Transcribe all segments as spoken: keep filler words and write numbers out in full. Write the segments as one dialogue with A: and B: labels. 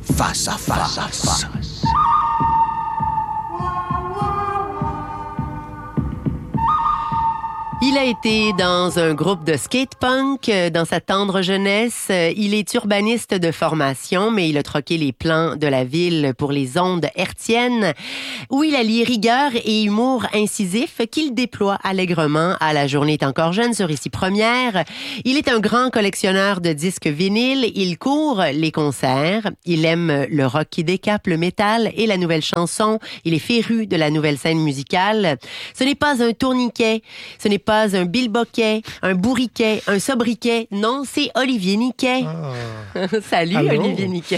A: Face à face. Face à face.
B: Il a été dans un groupe de skate-punk dans sa tendre jeunesse. Il est urbaniste de formation, mais il a troqué les plans de la ville pour les ondes hertziennes, où il allie rigueur et humour incisif qu'il déploie allègrement à La Journée est encore jeune sur Ici Première. Il est un grand collectionneur de disques vinyles. Il court les concerts. Il aime le rock qui décape, le métal et la nouvelle chanson. Il est féru de la nouvelle scène musicale. Ce n'est pas un tourniquet. Ce n'est pas un bilboquet, un bourriquet, un sobriquet. Non, c'est Olivier Niquet. Ah. Salut, Allô. Olivier Niquet.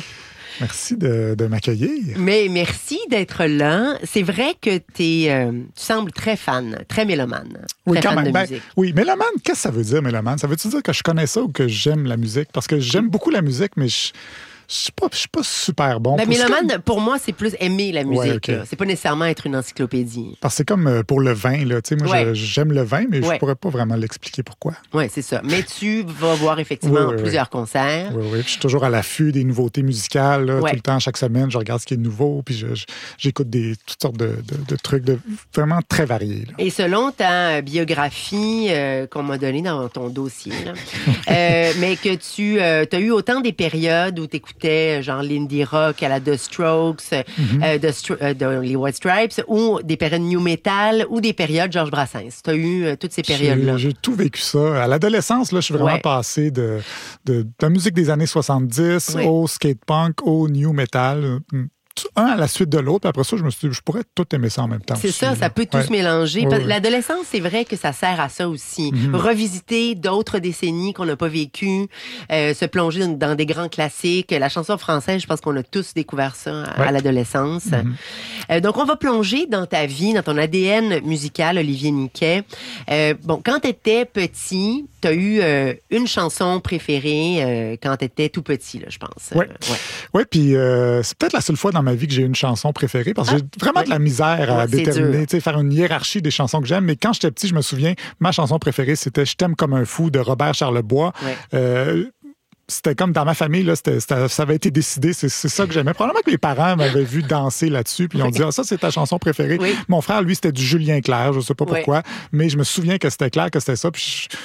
C: Merci de, de m'accueillir.
B: Mais merci d'être là. C'est vrai que t'es, euh, tu sembles très fan, très mélomane.
C: Oui,
B: très
C: quand
B: fan
C: même.
B: de
C: Ben,
B: musique.
C: Oui, mélomane, qu'est-ce que ça veut dire, mélomane? Ça veut-tu dire que je connais ça ou que j'aime la musique? Parce que j'aime beaucoup la musique, mais je... Je suis pas, je suis pas super bon.
B: Ben,
C: pour
B: mélomane,
C: comme...
B: pour moi, c'est plus aimer la musique.
C: Ouais, okay.
B: C'est pas nécessairement être une encyclopédie.
C: Parce que c'est comme pour le vin. Là. Moi, ouais. je, j'aime le vin, mais ouais. je pourrais pas vraiment l'expliquer pourquoi.
B: Oui, c'est ça. Mais tu vas voir effectivement
C: oui, oui,
B: plusieurs
C: oui.
B: concerts.
C: Oui, oui. Puis je suis toujours à l'affût des nouveautés musicales. Là, ouais. Tout le temps, chaque semaine, je regarde ce qui est nouveau. Puis je, je, j'écoute des, toutes sortes de, de, de trucs de, vraiment très variés. Là.
B: Et selon ta biographie euh, qu'on m'a donnée dans ton dossier, là, euh, mais que tu euh, as eu autant des périodes où tu écoutais genre l'indie rock à la The Strokes, mm-hmm. euh, de, Stro- euh, de les White Stripes, ou des périodes new metal, ou des périodes Georges Brassens. Tu as eu euh, toutes ces périodes-là.
C: J'ai, j'ai tout vécu ça. À l'adolescence, là, je suis vraiment ouais. passé de, de, de la musique des années soixante-dix ouais. au skate punk, au new metal. Un à la suite de l'autre, puis après ça, je me suis dit, je pourrais tout aimer ça en même temps.
B: C'est
C: aussi,
B: ça,
C: là.
B: ça peut tout
C: ouais.
B: se mélanger.
C: Ouais, ouais.
B: L'adolescence, c'est vrai que ça sert à ça aussi. Mm-hmm. Revisiter d'autres décennies qu'on n'a pas vécues, euh, se plonger dans des grands classiques. La chanson française, je pense qu'on a tous découvert ça à, ouais. à l'adolescence. Mm-hmm. Euh, donc, on va plonger dans ta vie, dans ton A D N musical, Olivier Niquet. Euh, bon, quand tu étais petit, tu as eu euh, une chanson préférée euh, quand tu étais tout petit, là, je pense.
C: Oui,
B: euh, ouais.
C: ouais, puis euh, c'est peut-être la seule fois dans ma vie que j'ai une chanson préférée parce que ah, j'ai vraiment ouais. de la misère à ouais, déterminer, faire une hiérarchie des chansons que j'aime. Mais quand j'étais petit, je me souviens, ma chanson préférée, c'était « Je t'aime comme un fou » de Robert Charlebois. Ouais. Euh, C'était comme dans ma famille, là, c'était, c'était, ça avait été décidé, c'est, c'est ça que j'aimais. Probablement que mes parents m'avaient vu danser là-dessus, puis ils ont dit « Ah, ça, c'est ta chanson préférée. Oui. » Mon frère, lui, c'était du Julien Clerc, je sais pas pourquoi, oui. mais je me souviens que c'était clair que c'était ça, puis je,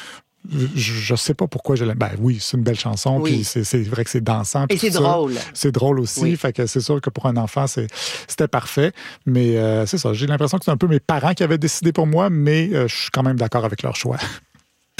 C: je sais pas pourquoi je l'aime. Ben oui, c'est une belle chanson, oui. puis c'est, c'est vrai que c'est dansant.
B: Et c'est
C: ça.
B: drôle.
C: C'est drôle aussi, oui. fait que c'est sûr que pour un enfant, c'est, c'était parfait. Mais euh, c'est ça, j'ai l'impression que c'est un peu mes parents qui avaient décidé pour moi, mais euh, je suis quand même d'accord avec leur choix.